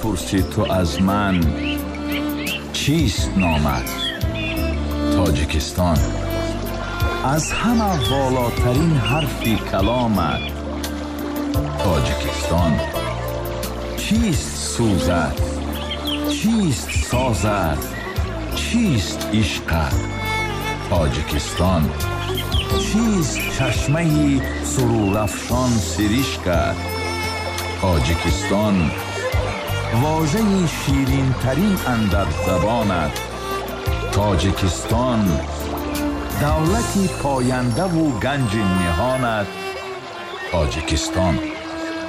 پرسی تو از من چیست نامت؟ تاجیکستان. از همه والاترین حرفی کلامت تاجیکستان. چیست سوزت؟ چیست سازت؟ چیست عشقت؟ تاجیکستان. چیست چشمه سرورافشان سرشکت؟ تاجیکستان. واژه شیرین ترین اندر زبانت تاجیکستان. دولتی پاینده و گنج نهانت تاجیکستان.